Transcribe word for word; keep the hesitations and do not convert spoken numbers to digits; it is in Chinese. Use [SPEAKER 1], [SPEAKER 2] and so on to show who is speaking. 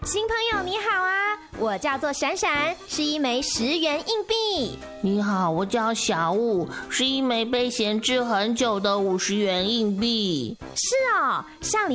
[SPEAKER 1] 新朋友你好啊，我叫做闪闪，是一枚十元硬币。
[SPEAKER 2] 你好，我叫小五，是一枚被闲置很久的五十元硬币。
[SPEAKER 1] 是哦，上礼